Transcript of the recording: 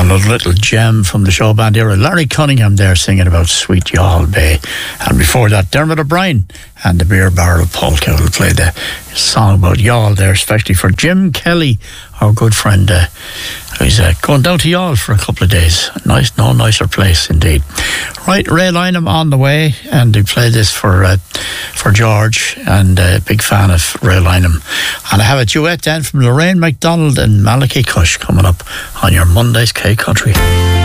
Another little gem from the show band era. Larry Cunningham there singing about Sweet Youghal Bay. And before that, Dermot O'Brien and the Beer Barrel Polka will play the song about Youghal there, especially for Jim Kelly, our good friend, who's going down to Youghal for a couple of days. No nicer place indeed. Right, Ray Lynham on the way, and we play this for George, and a big fan of Ray Lynham. And I have a duet then from Lorraine MacDonald and Malachi Cush coming up on your Monday's K Country.